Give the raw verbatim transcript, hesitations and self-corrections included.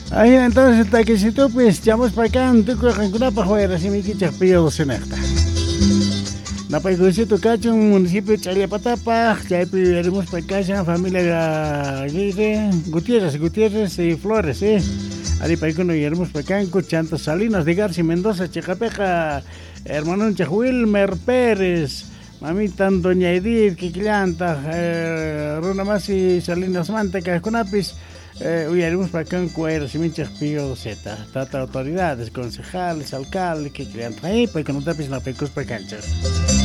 Ahí entonces está que si tú pues llamas para acá, tú cogen una para jugar, si me quitas pillo dos en esta. Na pa tu cacho, un municipio de Chaliapatapa, ya haremos para casa, familia Aguirre, Gutiérrez, Gutiérrez y Flores, eh. Ahí para que nos iremos para acá, Chantas Salinas de García Mendoza, Checapeja, hermano Wilmer Pérez, mamita Doña Edith, Quiquillanta, eh, Runa Masi, Salinas Manteca, Conapis. Eh, hoy haremos para acá en Cuero, si me Pío Z, tata autoridades, concejales, alcaldes, que crean ahí, para que no tapes la pecos para canchas.